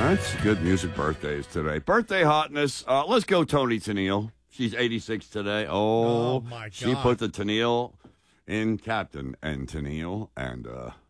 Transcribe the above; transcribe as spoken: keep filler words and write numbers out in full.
That's good music birthdays today. Birthday hotness. Uh, let's go, Tony Tennille. She's eighty-six today. Oh, Oh, my she God. put the Tennille in Captain and Tennille, and uh,